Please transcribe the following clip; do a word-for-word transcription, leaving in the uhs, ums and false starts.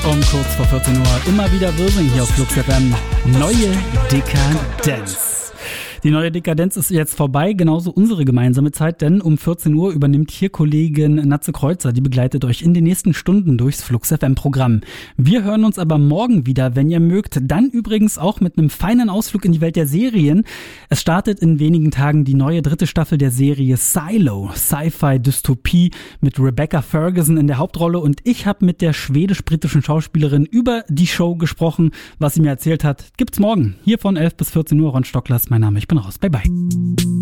Um kurz vor vierzehn Uhr immer wieder Wirsing hier auf Flux F M. Neue Dekadenz. Die neue Dekadenz ist jetzt vorbei, genauso unsere gemeinsame Zeit, denn um vierzehn Uhr übernimmt hier Kollegin Natze Kreuzer, die begleitet euch in den nächsten Stunden durchs Flux F M-Programm. Wir hören uns aber morgen wieder, wenn ihr mögt, dann übrigens auch mit einem feinen Ausflug in die Welt der Serien. Es startet in wenigen Tagen die neue dritte Staffel der Serie Silo, Sci-Fi-Dystopie mit Rebecca Ferguson in der Hauptrolle, und ich habe mit der schwedisch-britischen Schauspielerin über die Show gesprochen. Was sie mir erzählt hat, gibt's morgen. Hier von elf bis vierzehn Uhr, Ron Stocklers, mein Name. Ich bin raus. Bye, bye.